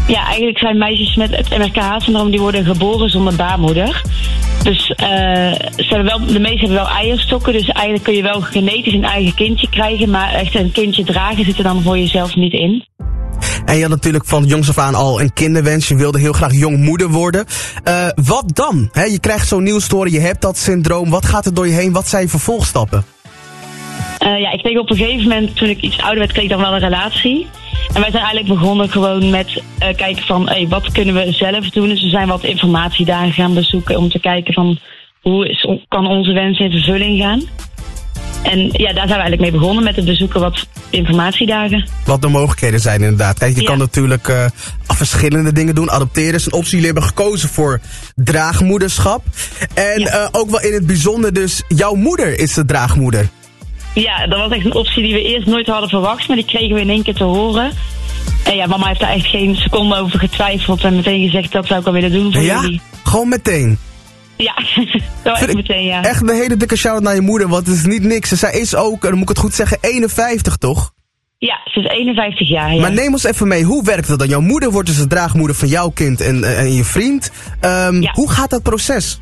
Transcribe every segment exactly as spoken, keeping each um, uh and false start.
Ja, eigenlijk zijn meisjes met het M R K H-syndroom die worden geboren zonder baarmoeder. Dus uh, ze hebben wel, de meesten hebben wel eierstokken, dus eigenlijk kun je wel genetisch een eigen kindje krijgen, maar echt een kindje dragen zit er dan voor jezelf niet in. En je had natuurlijk van jongs af aan al een kinderwens. Je wilde heel graag jongmoeder worden. Uh, wat dan? He, je krijgt zo'n nieuws te horen, je hebt dat syndroom. Wat gaat er door je heen? Wat zijn je vervolgstappen? Uh, ja, ik kreeg op een gegeven moment, toen ik iets ouder werd, kreeg ik dan wel een relatie. En wij zijn eigenlijk begonnen gewoon met uh, kijken van, hey, wat kunnen we zelf doen? Dus we zijn wat informatiedagen gaan bezoeken om te kijken van, hoe is, kan onze wens in vervulling gaan? En ja, daar zijn we eigenlijk mee begonnen met het bezoeken wat informatiedagen. Wat de mogelijkheden zijn inderdaad. Kijk, je ja. kan natuurlijk uh, verschillende dingen doen. Adopteren is een optie. Jullie hebben gekozen voor draagmoederschap. En ja. uh, ook wel in het bijzonder dus, jouw moeder is de draagmoeder. Ja, dat was echt een optie die we eerst nooit hadden verwacht, maar die kregen we in één keer te horen. En ja, mama heeft daar echt geen seconde over getwijfeld en meteen gezegd, dat zou ik wel willen doen voor ja? jullie. Gewoon meteen? Ja, zo echt meteen, ja. Echt een hele dikke shout-out naar je moeder, want het is niet niks. Zij is ook, dan moet ik het goed zeggen, eenenvijftig, toch? Ja, ze is eenenvijftig jaar, ja. Maar neem ons even mee, hoe werkt dat dan? Jouw moeder wordt dus de draagmoeder van jouw kind en, en je vriend. Um, ja. Hoe gaat dat proces?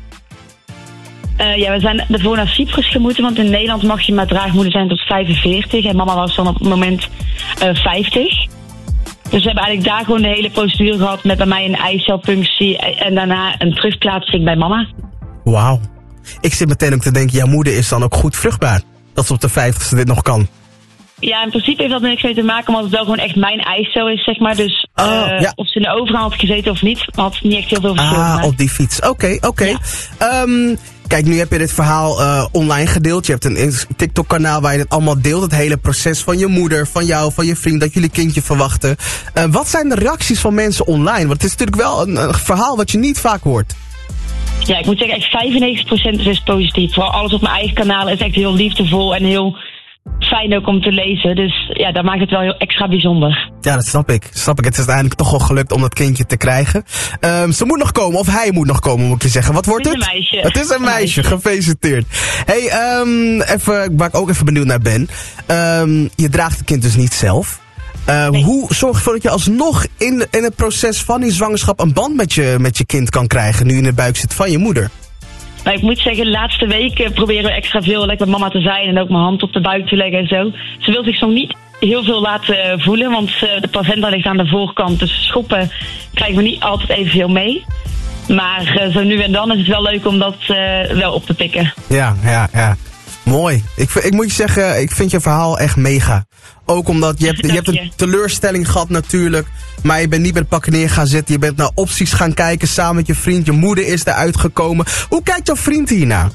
Uh, ja, we zijn ervoor naar Cyprus gemoeten, want in Nederland mag je maar draagmoeder zijn tot vijfenveertig. En mama was dan op het moment uh, vijftig. Dus we hebben eigenlijk daar gewoon de hele procedure gehad met bij mij een eicelpunctie en daarna een terugplaatsing bij mama. Wauw. Ik zit meteen ook te denken, jouw moeder is dan ook goed vruchtbaar. Dat ze op de vijftigste dit nog kan. Ja, in principe heeft dat niks mee te maken, omdat het wel gewoon echt mijn eicel is, zeg maar. Dus uh, oh, ja. of ze in de overgang had gezeten of niet, had niet echt heel veel verschil. Ah, gemaakt. Op die fiets. Oké, okay, oké. Okay. Ja. Um, kijk, nu heb je dit verhaal uh, online gedeeld. Je hebt een TikTok-kanaal waar je het allemaal deelt. Het hele proces van je moeder, van jou, van je vriend, dat jullie kindje verwachten. Uh, wat zijn de reacties van mensen online? Want het is natuurlijk wel een, een verhaal wat je niet vaak hoort. Ja, ik moet zeggen, echt vijfennegentig procent is positief. Vooral alles op mijn eigen kanaal is echt heel liefdevol en heel fijn ook om te lezen. Dus ja, dat maakt het wel heel extra bijzonder. Ja, dat snap ik. Snap ik. Het is uiteindelijk toch wel gelukt om dat kindje te krijgen. Um, ze moet nog komen, of hij moet nog komen, moet ik je zeggen. Wat wordt het? Het is een meisje. Het is een meisje, gefeliciteerd. Hey, um, even, waar ik ook even benieuwd naar ben. Um, je draagt het kind dus niet zelf. Uh, nee. Hoe zorg je ervoor dat je alsnog in, in het proces van die zwangerschap een band met je, met je kind kan krijgen, nu in de buik zit van je moeder? Nou, ik moet zeggen, de laatste weken proberen we extra veel lekker met mama te zijn en ook mijn hand op de buik te leggen en zo. Ze wil zich nog niet heel veel laten voelen, want uh, de placenta ligt aan de voorkant, dus schoppen krijgen we niet altijd evenveel mee. Maar uh, zo nu en dan is het wel leuk om dat uh, wel op te pikken. Ja, ja, ja. Mooi. Ik, ik moet je zeggen, ik vind je verhaal echt mega. Ook omdat je hebt, je hebt een teleurstelling gehad natuurlijk. Maar je bent niet bij de pakken neer gaan zitten. Je bent naar opties gaan kijken samen met je vriend. Je moeder is eruit gekomen. Hoe kijkt jouw vriend hiernaar?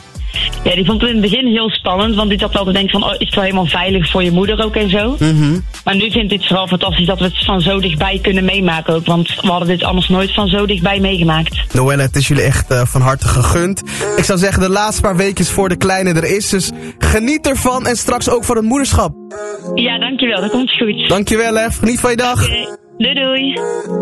Ja, die vond het in het begin heel spannend. Want die had altijd denkt van, oh, is het wel helemaal veilig voor je moeder ook en zo. Mm-hmm. Maar nu vindt hij het vooral fantastisch dat we het van zo dichtbij kunnen meemaken ook. Want we hadden dit anders nooit van zo dichtbij meegemaakt. Noelle, het is jullie echt uh, van harte gegund. Ik zou zeggen, de laatste paar weken voor de kleine er is. Dus geniet ervan en straks ook van het moederschap. Ja, dankjewel. Dat komt goed. Dankjewel, hè. Geniet van je dag. Okay. Doei, doei.